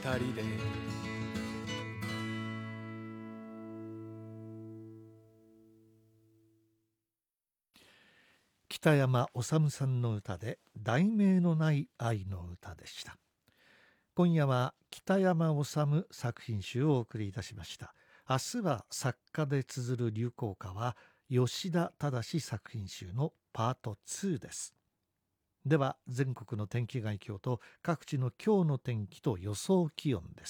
人で北山治さんの歌で題名のない愛の歌でした。今夜は北山治作品集をお送りいたしました。明日は作家で綴る流行歌は吉田忠作品集のパート2です。では全国の天気概況と各地の今日の天気と予想気温です。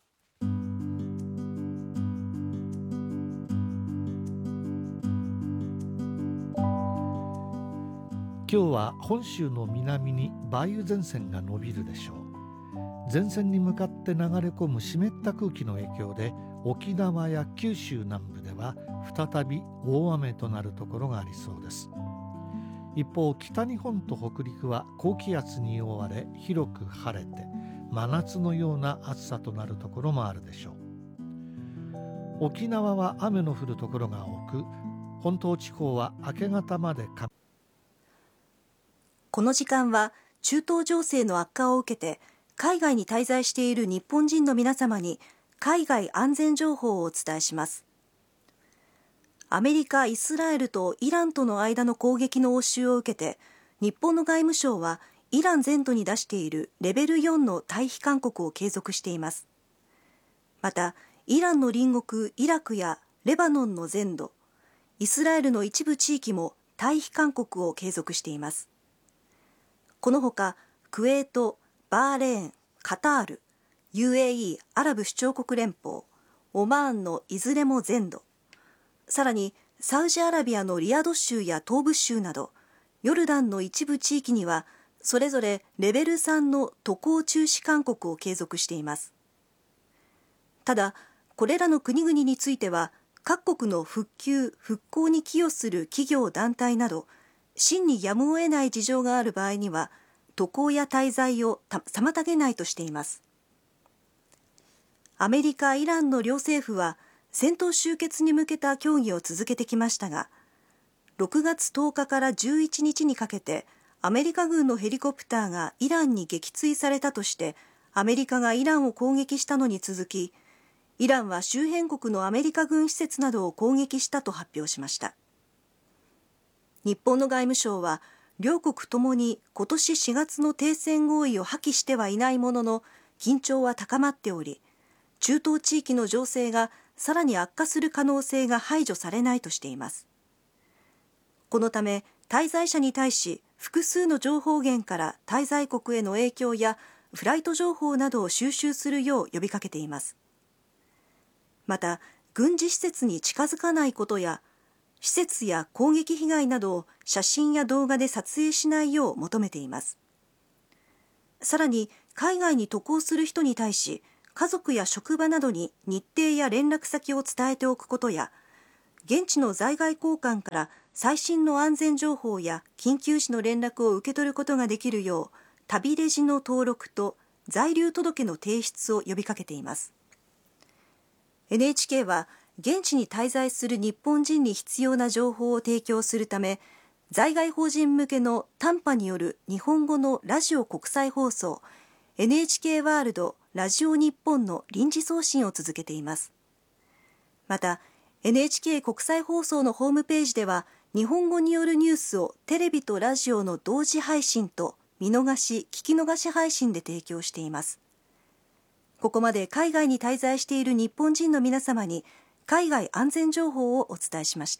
今日は本州の南に梅雨前線が伸びるでしょう。前線に向かって流れ込む湿った空気の影響で沖縄や九州南部では再び大雨となるところがありそうです。一方、北日本と北陸は高気圧に覆われ広く晴れて真夏のような暑さとなるところもあるでしょう。沖縄は雨の降るところが多く、本島地方は明け方までこの時間は中東情勢の悪化を受けて海外に滞在している日本人の皆様に海外安全情報をお伝えします。アメリカ、イスラエルとイランとの間の攻撃の応酬を受けて、日本の外務省はイラン全土に出しているレベル4の退避勧告を継続しています。また、イランの隣国イラクやレバノンの全土、イスラエルの一部地域も退避勧告を継続しています。このほか、クウェート、バーレーン、カタール、UAE アラブ首長国連邦、オマーンのいずれも全土、さらにサウジアラビアのリヤド州や東部州などヨルダンの一部地域にはそれぞれレベル3の渡航中止勧告を継続しています。ただ、これらの国々については各国の復旧・復興に寄与する企業団体など真にやむを得ない事情がある場合には渡航や滞在を妨げないとしています。アメリカ・イランの両政府は戦闘終結に向けた協議を続けてきましたが、6月10日から11日にかけてアメリカ軍のヘリコプターがイランに撃墜されたとしてアメリカがイランを攻撃したのに続き、イランは周辺国のアメリカ軍施設などを攻撃したと発表しました。日本の外務省は両国ともに今年4月の停戦合意を破棄してはいないものの緊張は高まっており、中東地域の情勢がさらに悪化する可能性が排除されないとしています。このため滞在者に対し複数の情報源から滞在国への影響やフライト情報などを収集するよう呼びかけています。また、軍事施設に近づかないことや施設や攻撃被害などを写真や動画で撮影しないよう求めています。さらに海外に渡航する人に対し家族や職場などに日程や連絡先を伝えておくことや、現地の在外公館から最新の安全情報や緊急時の連絡を受け取ることができるよう、旅レジの登録と在留届の提出を呼びかけています。NHK は現地に滞在する日本人に必要な情報を提供するため、在外邦人向けの短波による日本語のラジオ国際放送 NHK ワールドラジオ日本の臨時送信を続けています。また NHK 国際放送のホームページでは日本語によるニュースをテレビとラジオの同時配信と見逃し・聞き逃し配信で提供しています。ここまで海外に滞在している日本人の皆様に海外安全情報をお伝えしました。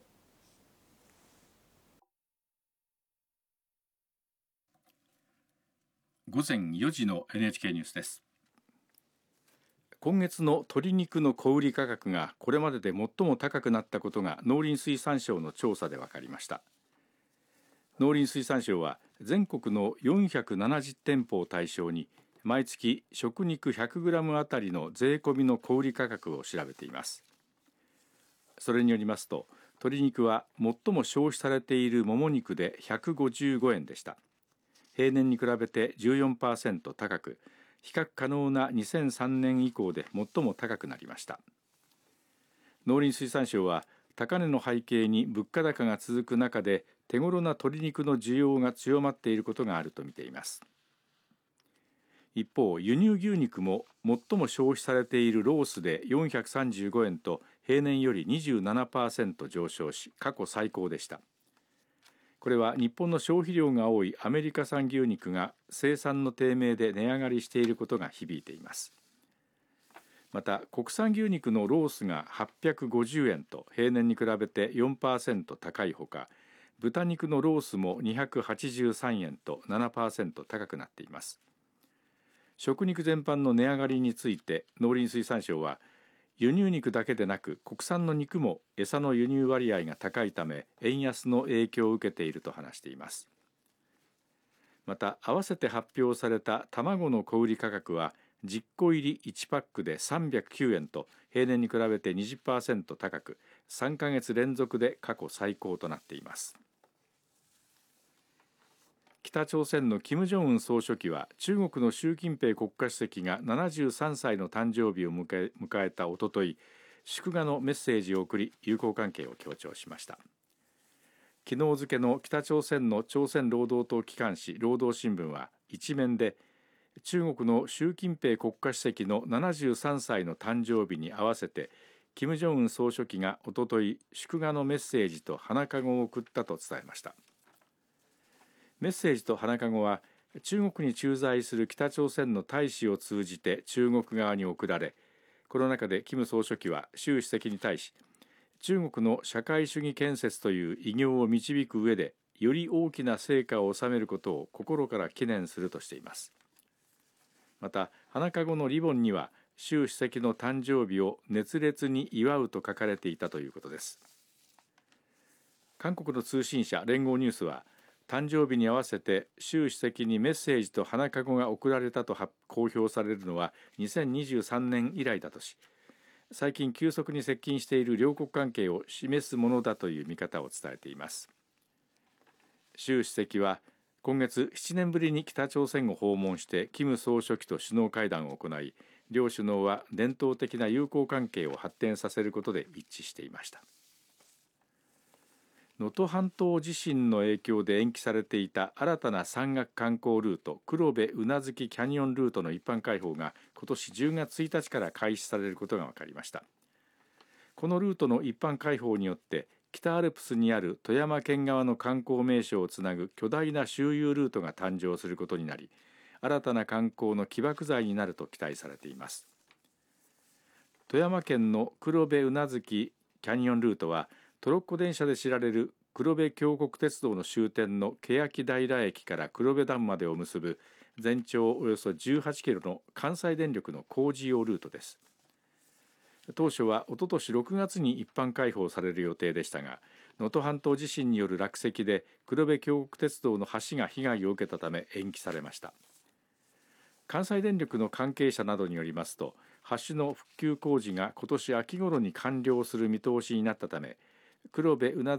午前4時の NHK ニュースです。今月の鶏肉の小売価格がこれまでで最も高くなったことが農林水産省の調査で分かりました。農林水産省は全国の470店舗を対象に毎月食肉 100g あたりの税込みの小売価格を調べています。それによりますと、鶏肉は最も消費されているもも肉で155円でした。平年に比べて 14% 高く、比較可能な2003年以降で最も高くなりました。農林水産省は高値の背景に物価高が続く中で手頃な鶏肉の需要が強まっていることがあると見ています。 一方、輸入牛肉も最も消費されているロースで435円と平年より 27% 上昇し、過去最高でした。これは日本の消費量が多いアメリカ産牛肉が生産の低迷で値上がりしていることが響いています。また、国産牛肉のロースが850円と平年に比べて 4% 高いほか、豚肉のロースも283円と 7% 高くなっています。食肉全般の値上がりについて農林水産省は、輸入肉だけでなく国産の肉も餌の輸入割合が高いため円安の影響を受けていると話しています。また、合わせて発表された卵の小売価格は10個入り1パックで309円と平年に比べて 20% 高く、3ヶ月連続で過去最高となっています。北朝鮮の金正恩総書記は、中国の習近平国家主席が73歳の誕生日を迎えたおととい、祝賀のメッセージを送り友好関係を強調しました。昨日付の北朝鮮の朝鮮労働党機関紙労働新聞は一面で、中国の習近平国家主席の73歳の誕生日に合わせて金正恩総書記がおととい祝賀のメッセージと花籠を送ったと伝えました。メッセージと花籠は中国に駐在する北朝鮮の大使を通じて中国側に送られ、この中で金総書記は習主席に対し、中国の社会主義建設という偉業を導く上でより大きな成果を収めることを心から祈念するとしています。また、花籠のリボンには習主席の誕生日を熱烈に祝うと書かれていたということです。韓国の通信社連合ニュースは、誕生日に合わせて習主席にメッセージと花籠が贈られたと公表されるのは2023年以来だとし、最近急速に接近している両国関係を示すものだという見方を伝えています。習主席は今月7年ぶりに北朝鮮を訪問して金総書記と首脳会談を行い、両首脳は伝統的な友好関係を発展させることで一致していました。能登半島地震の影響で延期されていた新たな山岳観光ルート黒部宇奈月キャニオンルートの一般開放が今年10月1日から開始されることが分かりました。このルートの一般開放によって北アルプスにある富山県側の観光名所をつなぐ巨大な周遊ルートが誕生することになり、新たな観光の起爆剤になると期待されています。富山県の黒部宇奈月キャニオンルートはトロッコ電車で知られる黒部峡谷鉄道の終点の欅平駅から黒部ダムまでを結ぶ全長およそ18キロの関西電力の工事用ルートです。当初はおととし6月に一般開放される予定でしたが、能登半島地震による落石で黒部峡谷鉄道の橋が被害を受けたため延期されました。関西電力の関係者などによりますと、橋の復旧工事が今年秋頃に完了する見通しになったため、黒部宇奈